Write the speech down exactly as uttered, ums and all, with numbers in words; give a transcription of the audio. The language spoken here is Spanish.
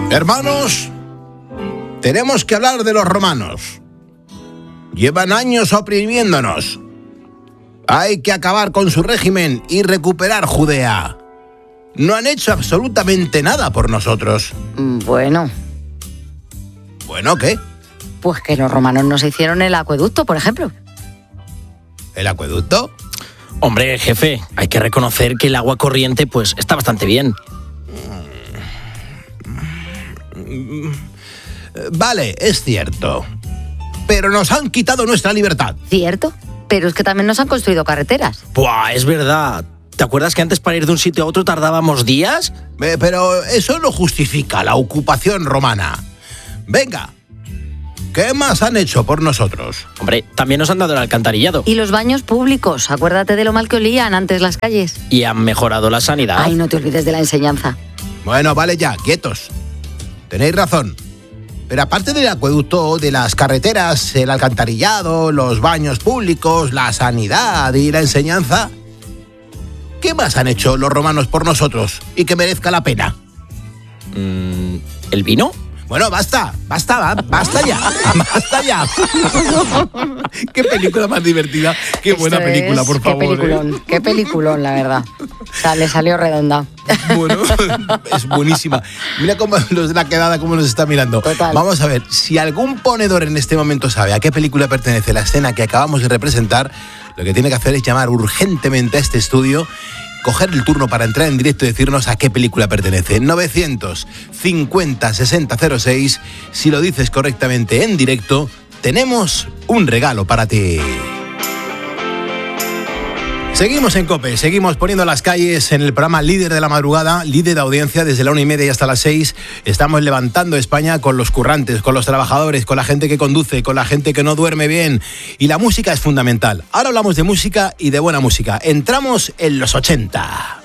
Hermanos, tenemos que hablar de los romanos. Llevan años oprimiéndonos. Hay que acabar con su régimen y recuperar Judea. No han hecho absolutamente nada por nosotros. Bueno. ¿Bueno qué? Pues que los romanos nos hicieron el acueducto, por ejemplo. ¿El acueducto? Hombre, jefe, hay que reconocer que el agua corriente pues está bastante bien. Vale, es cierto. Pero nos han quitado nuestra libertad. ¿Cierto? Pero es que también nos han construido carreteras. Buah, es verdad. ¿Te acuerdas que antes para ir de un sitio a otro tardábamos días? Eh, pero eso no justifica la ocupación romana. Venga, ¿qué más han hecho por nosotros? Hombre, también nos han dado el alcantarillado. Y los baños públicos. Acuérdate de lo mal que olían antes las calles. Y han mejorado la sanidad. Ay, no te olvides de la enseñanza. Bueno, vale ya, quietos. Tenéis razón. Pero aparte del acueducto, de las carreteras, el alcantarillado, los baños públicos, la sanidad y la enseñanza, ¿qué más han hecho los romanos por nosotros y que merezca la pena? Mm, ¿El vino? Bueno, basta, basta, basta ya, basta ya. Qué película más divertida, qué buena Esto película, es, por favor. Qué peliculón, ¿eh? Qué peliculón, la verdad. O sea, le salió redonda. Bueno, es buenísima. Mira cómo los de la quedada, cómo nos está mirando. Total. Vamos a ver, si algún ponedor en este momento sabe a qué película pertenece la escena que acabamos de representar, lo que tiene que hacer es llamar urgentemente a este estudio, coger el turno para entrar en directo y decirnos a qué película pertenece. novecientos cincuenta sesenta cero seis. Si lo dices correctamente en directo, tenemos un regalo para ti. Seguimos en COPE, seguimos poniendo las calles en el programa líder de la madrugada, líder de audiencia desde la una y media y hasta las seis. Estamos levantando España con los currantes, con los trabajadores, con la gente que conduce, con la gente que no duerme bien. Y la música es fundamental. Ahora hablamos de música y de buena música. Entramos en los ochenta.